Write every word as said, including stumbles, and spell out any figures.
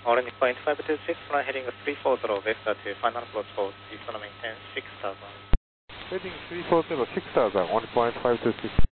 Orange point five two six, fly heading three four zero west to final approach hold, is going to maintain six thousand. Heading three four zero, six thousand, one point five two six.